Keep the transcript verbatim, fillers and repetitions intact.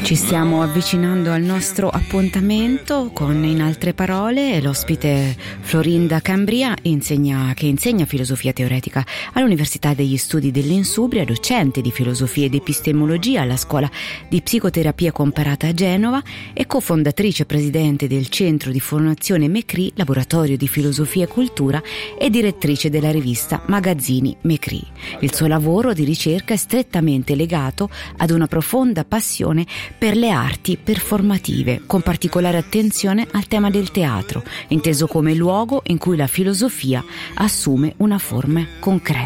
Ci stiamo avvicinando al nostro appuntamento con, in altre parole, l'ospite Florinda Cambria, insegna, che insegna filosofia teoretica all'Università degli Studi dell'Insubria, docente di filosofia ed epistemologia alla Scuola di Psicoterapia Comparata a Genova e cofondatrice e presidente del Centro di Formazione Mecrì, laboratorio di filosofia e cultura, e direttrice della rivista Magazzini Mecrì. Il suo lavoro di ricerca è strettamente legato ad una profonda passione per le arti performative, con particolare attenzione al tema del teatro, inteso come luogo in cui la filosofia assume una forma concreta.